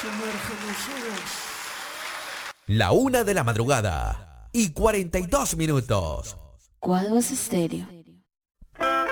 La 1 de la madrugada y 42 minutos. Quad was Stereo.